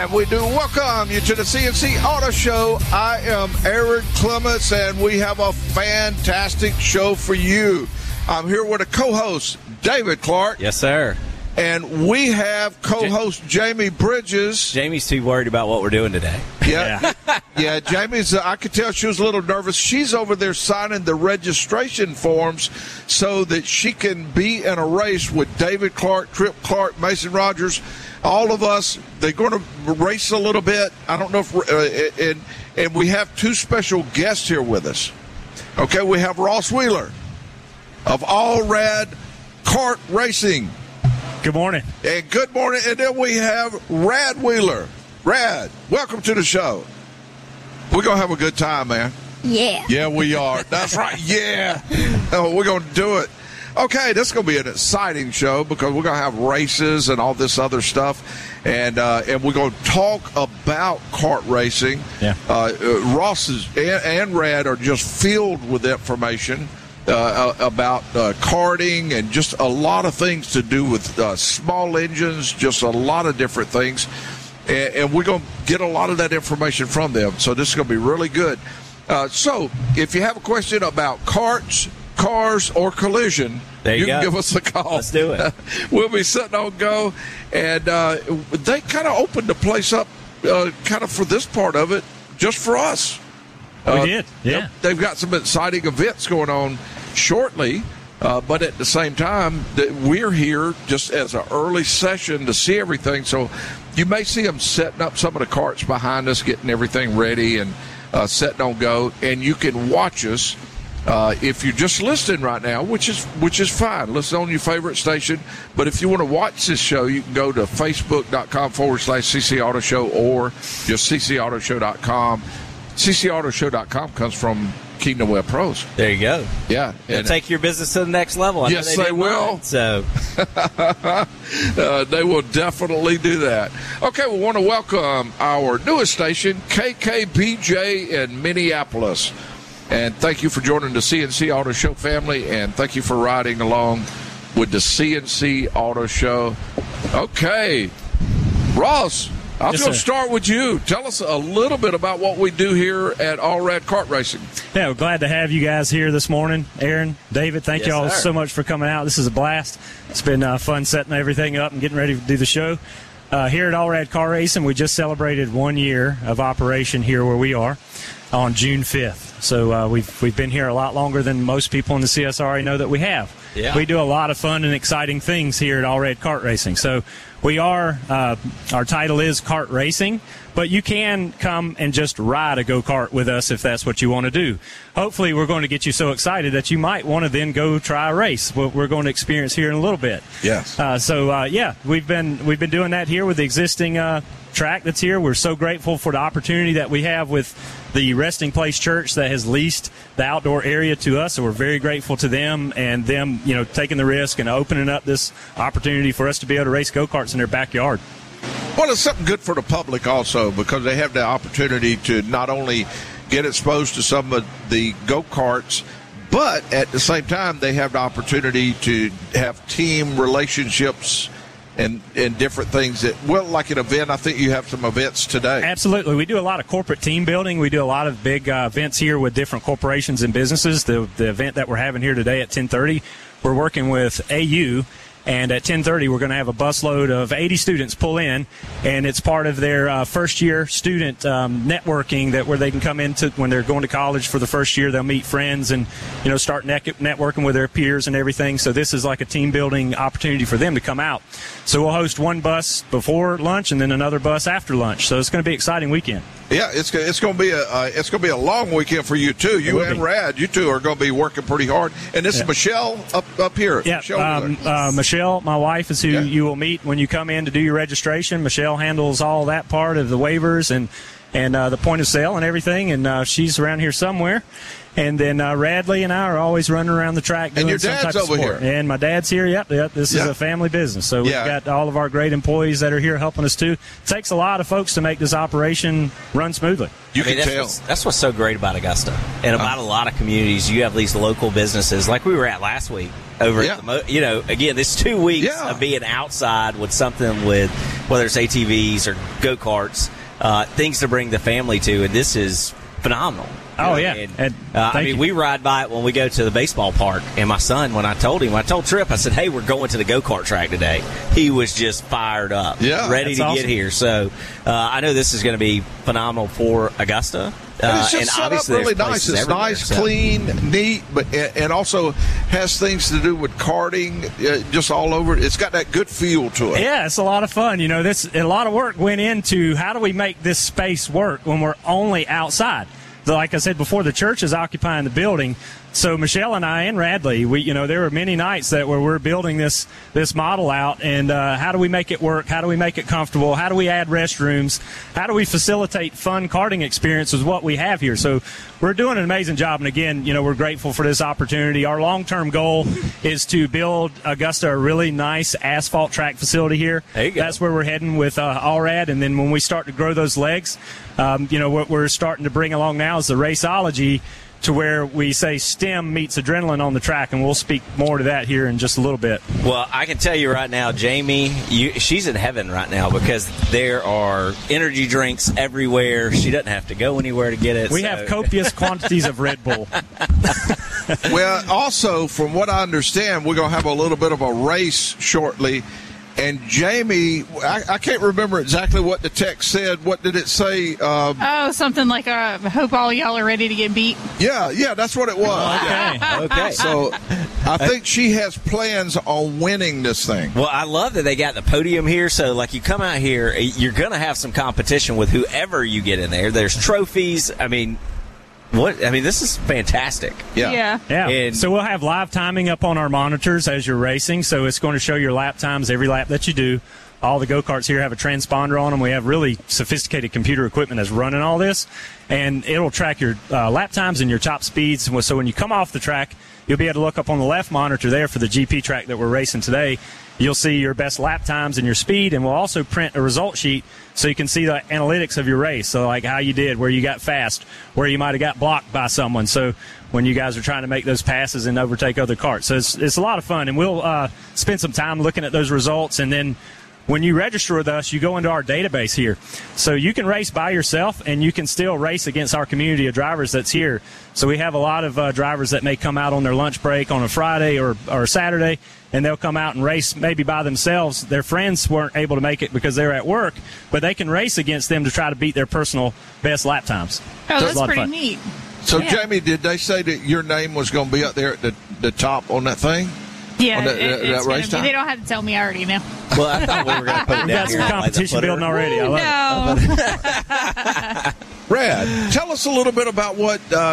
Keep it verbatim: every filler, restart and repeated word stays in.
And we do welcome you to the C N C Auto Show. I am Aaron Clements, and we have a fantastic show for you. I'm here with a co-host, David Clark. Yes, sir. And we have co-host Jamie Bridges. Jamie's too worried about what we're doing today. Yeah, yeah. yeah Jamie's, uh, I could tell she was a little nervous. She's over there signing the registration forms so that she can be in a race with David Clark, Trip Clark, Mason Rogers. All of us, they're going to race a little bit. I don't know if, uh, and, and we have two special guests here with us. Okay, we have Ross Wheeler of All Rad Kart Racing. Good morning. And good morning. And then we have Rad Wheeler. Rad, welcome to the show. We're going to have a good time, man. Yeah. Yeah, we are. That's right. Yeah. Oh, we're going to do it. Okay, this is going to be an exciting show because we're going to have races and all this other stuff. And uh, and we're going to talk about kart racing. Yeah. Uh, uh, Ross is, and, and Rad are just filled with information uh, about uh, karting and just a lot of things to do with uh, small engines, just a lot of different things. And, and we're going to get a lot of that information from them. So this is going to be really good. Uh, so if you have a question about karts, cars, or collision, there you, you go. can give us a call. Let's do it. We'll be sitting on go. And uh, they kind of opened the place up uh, kind of for this part of it just for us. We uh, did, yeah. They've got some exciting events going on shortly, uh, but at the same time, that we're here just as an early session to see everything. So you may see them setting up some of the carts behind us, getting everything ready and uh, setting on go. And you can watch us. Uh, if you're just listening right now, which is which is fine, listen on your favorite station. But if you want to watch this show, you can go to facebook.com forward slash CC Auto Show or just c c auto show dot com. c c auto show dot com comes from Kingdom Web Pros. There you go. Yeah. They'll take your business to the next level. I yes, they, they will. Mine, so uh, they will definitely do that. Okay, we want to welcome our newest station, K K B J in Minneapolis. And thank you for joining the C N C Auto Show family, and thank you for riding along with the C N C Auto Show. Okay, Ross, I'm yes, going to sir. start with you. Tell us a little bit about what we do here at All Rad Kart Racing. Yeah, we're glad to have you guys here this morning. Aaron, David, thank Yes, you all sir. so much for coming out. This is a blast. It's been uh, fun setting everything up and getting ready to do the show. Uh, here at All Rad Kart Racing, we just celebrated one year of operation here where we are on June fifth. So uh, we've we've been here a lot longer than most people in the C S R A know that we have. Yeah. We do a lot of fun and exciting things here at All Rad Kart Racing. So we are, uh, our title is Kart Racing, but you can come and just ride a go-kart with us if that's what you want to do. Hopefully we're going to get you so excited that you might want to then go try a race, what we're going to experience here in a little bit. Yes. Uh, so, uh, yeah, we've been we've been doing that here with the existing uh, track that's here. We're so grateful for the opportunity that we have with the Resting Place Church that has leased the outdoor area to us, so we're very grateful to them and them, you know, taking the risk and opening up this opportunity for us to be able to race go-karts in their backyard. Well, it's something good for the public also because they have the opportunity to not only get exposed to some of the go-karts, but at the same time they have the opportunity to have team relationships and and different things that, well, like an event. I think you have some events today. Absolutely. We do a lot of corporate team building. We do a lot of big uh, events here with different corporations and businesses. The, the event that we're having here today at ten thirty, we're working with A U. And at ten thirty, we're going to have a busload of eighty students pull in, and it's part of their uh, first-year student um, networking that where they can come into when they're going to college for the first year. They'll meet friends and, you know, start net- networking with their peers and everything. So this is like a team-building opportunity for them to come out. So we'll host one bus before lunch and then another bus after lunch. So it's going to be an exciting weekend. Yeah, it's it's going to be a uh, it's going to be a long weekend for you too. You and be. Rad, you two are going to be working pretty hard. And this Yeah. is Michelle up up here. Yeah, Michelle, um, uh, Michelle, my wife, is who Yeah. you will meet when you come in to do your registration. Michelle handles all that part of the waivers and and uh, the point of sale and everything, and uh, she's around here somewhere. And then uh, Radley and I are always running around the track doing your some dad's type of over sport. here. And my dad's here. Yep, yep. This Yeah. is a family business. So we've Yeah. got all of our great employees that are here helping us too. It takes a lot of folks to make this operation run smoothly. you I mean, can that's tell. what's, that's what's so great about Augusta and about a lot of communities. You have these local businesses like we were at last week over Yeah. at the, Mo- you know, again, this two weeks Yeah. of being outside with something with whether it's A T Vs or go-karts, uh, things to bring the family to, and this is phenomenal. Oh, yeah. And, and, uh, I mean, you. we ride by it when we go to the baseball park, and my son, when I told him, I told Tripp, I said, hey, we're going to the go-kart track today. He was just fired up, yeah, ready to awesome. get here. So uh, I know this is going to be phenomenal for Augusta. And it's Uh, just and set up obviously really there's nice. places It's everywhere, nice, so. clean, neat, but and also has things to do with karting, uh, just all over. It's got that good feel to it. Yeah, it's a lot of fun. You know, this a lot of work went into how do we make this space work when we're only outside. So like I said before, the church is occupying the building. So Michelle and I and Radley, we you know there were many nights that where we're building this this model out, and uh, how do we make it work? How do we make it comfortable? How do we add restrooms? How do we facilitate fun karting experience is what we have here. So we're doing an amazing job, and again, you know we're grateful for this opportunity. Our long-term goal is to build Augusta a really nice asphalt track facility here. There you go. That's where we're heading with uh, ALRAD, and then when we start to grow those legs, um, you know what we're starting to bring along now is the raceology, to where we say STEM meets adrenaline on the track, and we'll speak more to that here in just a little bit. Well, I can tell you right now, Jamie, you, she's in heaven right now because there are energy drinks everywhere. She doesn't have to go anywhere to get it. We so. have copious quantities of Red Bull. Well, also, from what I understand, we're going to have a little bit of a race shortly. And Jamie, I, I can't remember exactly what the text said. What did it say? Um, Oh, something like, uh, I hope all y'all are ready to get beat. yeah, yeah, that's what it was. Okay. Okay. So I think she has plans on winning this thing. Well, I love that they got the podium here. So, like, you come out here, you're going to have some competition with whoever you get in there. There's trophies. I mean, what? I mean, this is fantastic. Yeah. Yeah. Yeah. And- so we'll have live timing up on our monitors as you're racing. So it's going to show your lap times every lap that you do. All the go-karts here have a transponder on them. We have really sophisticated computer equipment that's running all this. And it'll track your uh, lap times and your top speeds. So when you come off the track, you'll be able to look up on the left monitor there for the G P track that we're racing today. You'll see your best lap times and your speed, and we'll also print a result sheet so you can see the analytics of your race. So, like how you did, where you got fast, where you might have got blocked by someone. So, when you guys are trying to make those passes and overtake other carts. So, it's, it's a lot of fun, and we'll uh, spend some time looking at those results. And then when you register with us, you go into our database here. So, you can race by yourself, and you can still race against our community of drivers that's here. So, we have a lot of uh, drivers that may come out on their lunch break on a Friday or, or Saturday, and they'll come out and race maybe by themselves. Their friends weren't able to make it because they're at work, but they can race against them to try to beat their personal best lap times. Oh, So it's that's a lot of pretty fun. neat. So, Yeah. Jamie, did they say that your name was going to be up there at the, the top on that thing? Yeah, On that- it- that- it's that gonna race be- time? They don't have to tell me. I already know. Well, I thought we were going to put it We down got here. some and light the competition footer. building already. I love it. No. Brad, tell us a little bit about what uh,